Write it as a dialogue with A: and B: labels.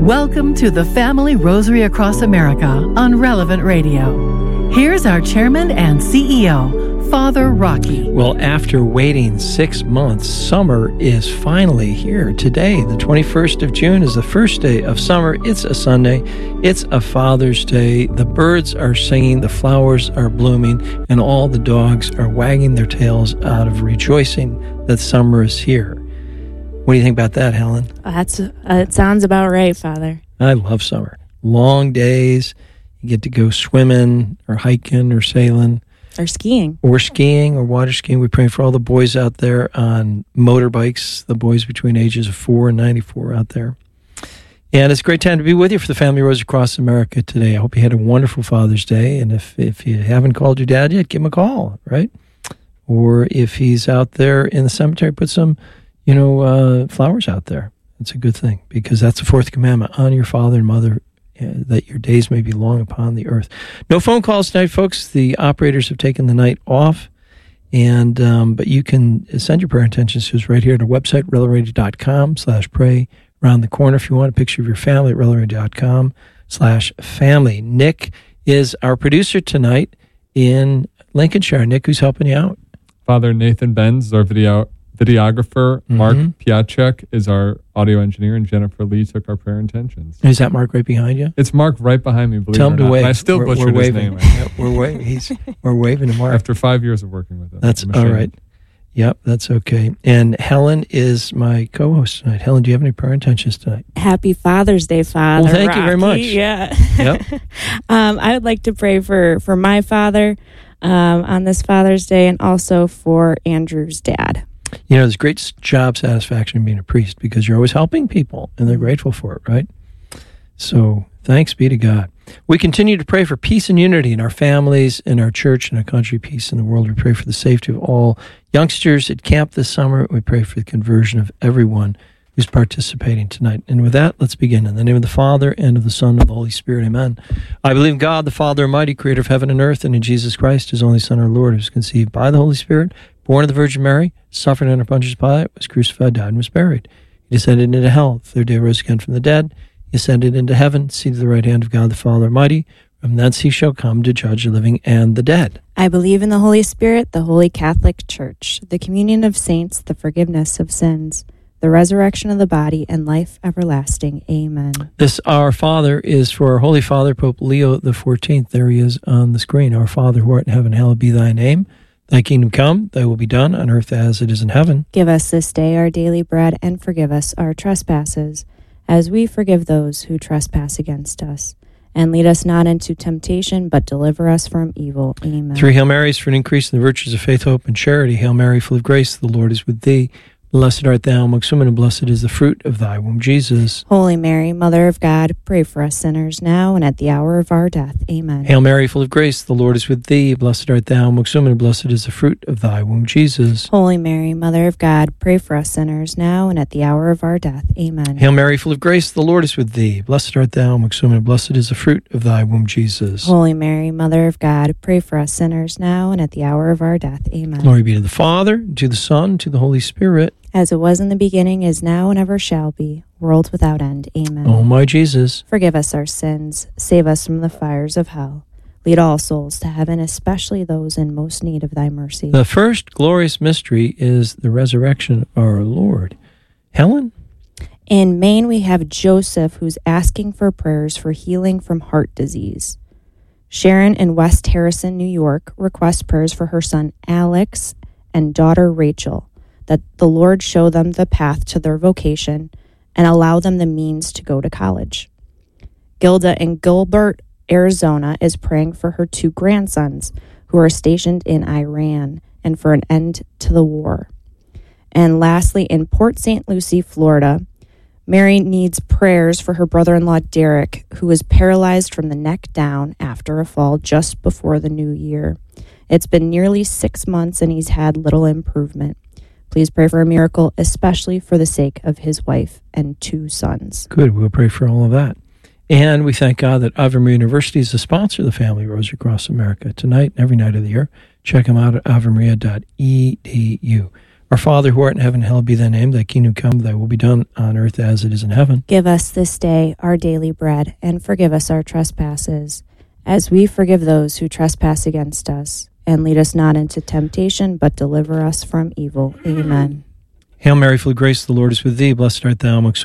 A: Welcome to the Family Rosary Across America on Relevant Radio. Here's our chairman and CEO, Father Rocky.
B: Well, after waiting 6 months, summer is finally here. Today, the 21st of June, is the first day of summer. It's a Sunday. It's a Father's Day. The birds are singing, the flowers are blooming, and all the dogs are wagging their tails out of rejoicing that summer is here. What do you think about that, Helen?
C: It sounds about right, Father.
B: I love summer. Long days. You get to go swimming or hiking or sailing.
C: Or skiing.
B: Or skiing or water skiing. We pray for all the boys out there on motorbikes, the boys between ages of 4 and 94 out there. And it's a great time to be with you for the Family Rosary Across America today. I hope you had a wonderful Father's Day. And if you haven't called your dad yet, give him a call, right? Or if he's out there in the cemetery, put some flowers out there. It's a good thing, because that's the fourth commandment. Honor your father and mother, that your days may be long upon the earth. No phone calls tonight, folks. The operators have taken the night off, and but you can send your prayer intentions to us right here at our website, relaradio.com/pray. Around the corner, if you want a picture of your family, at relaradio.com/family. Nick is our producer tonight in Lincolnshire. Nick, who's helping you out?
D: Father Nathan Benz is our videographer. Mark Piacek is our audio engineer, and Jennifer Lee took our prayer intentions.
B: Is that Mark right behind you?
D: It's Mark right behind me, believe
B: Tell
D: it or
B: him to
D: not.
B: wave.
D: I still butchered his name.
B: We're waving. We're waving to Mark.
D: After 5 years of working with him.
B: That's all right. Yep, that's okay. And Helen is my co-host tonight. Helen, do you have any prayer intentions tonight?
C: Happy Father's Day, Father.
B: Well, thank
C: Rocky.
B: you very much.
C: Yeah.
B: Yep.
C: I would like to pray for my father on this Father's Day, and also for Andrew's dad.
B: You know, there's great job satisfaction in being a priest, because you're always helping people, and they're grateful for it, right? So thanks be to God. We continue to pray for peace and unity in our families, in our church, in our country, peace in the world. We pray for the safety of all youngsters at camp this summer. We pray for the conversion of everyone who's participating tonight. And with that, let's begin. In the name of the Father, and of the Son, and of the Holy Spirit, amen. I believe in God, the Father Almighty, creator of heaven and earth, and in Jesus Christ, his only Son, our Lord, who was conceived by the Holy Spirit, born of the Virgin Mary, suffered under Pontius Pilate, was crucified, died, and was buried. He descended into hell. The third day rose again from the dead. He ascended into heaven, seated at the right hand of God the Father Almighty. From thence he shall come to judge the living and the dead.
C: I believe in the Holy Spirit, the Holy Catholic Church, the communion of saints, the forgiveness of sins, the resurrection of the body, and life everlasting. Amen.
B: This Our Father is for our Holy Father, Pope Leo XIV. There he is on the screen. Our Father, who art in heaven, hallowed be thy name. Thy kingdom come, thy will be done on earth as it is in heaven.
C: Give us this day our daily bread, and forgive us our trespasses, as we forgive those who trespass against us. And lead us not into temptation, but deliver us from evil. Amen.
B: 3 Hail Marys for an increase in the virtues of faith, hope, and charity. Hail Mary, full of grace, the Lord is with thee. Blessed art thou amongst women, and blessed is the fruit of thy womb, Jesus.
C: Holy Mary, Mother of God, pray for us sinners now and at the hour of our death. Amen.
B: Hail Mary, full of grace, the Lord is with thee. Blessed art thou amongst women, and blessed is the fruit of thy womb, Jesus.
C: Holy Mary, Mother of God, pray for us sinners now and at the hour of our death. Amen.
B: Hail Mary, full of grace, the Lord is with thee. Blessed art thou amongst women, and blessed is the fruit of thy womb, Jesus.
C: Holy Mary, Mother of God, pray for us sinners now and at the hour of our death. Amen.
B: Glory be to the Father, and to the Son, and to the Holy Spirit.
C: As it was in the beginning, is now, and ever shall be, world without end. Amen.
B: O my Jesus,
C: forgive us our sins, save us from the fires of hell. Lead all souls to heaven, especially those in most need of thy mercy.
B: The first glorious mystery is the resurrection of our Lord. Helen?
C: In Maine, we have Joseph, who's asking for prayers for healing from heart disease. Sharon in West Harrison, New York, requests prayers for her son Alex and daughter Rachel, that the Lord show them the path to their vocation and allow them the means to go to college. Gilda in Gilbert, Arizona, is praying for her 2 grandsons who are stationed in Iran and for an end to the war. And lastly, in Port St. Lucie, Florida, Mary needs prayers for her brother-in-law Derek, who is paralyzed from the neck down after a fall just before the new year. It's been nearly 6 months and he's had little improvement. Please pray for a miracle, especially for the sake of his wife and 2 sons.
B: Good. We'll pray for all of that. And we thank God that Ave Maria University is the sponsor of the Family Rosary Across America tonight and every night of the year. Check them out at avemaria.edu. Our Father who art in heaven, hallowed be thy name. Thy kingdom come, thy will be done on earth as it is in heaven.
C: Give us this day our daily bread, and forgive us our trespasses, as we forgive those who trespass against us. And lead us not into temptation, but deliver us from evil. Amen.
B: Hail Mary, full of grace, the Lord is with thee. Blessed art thou amongst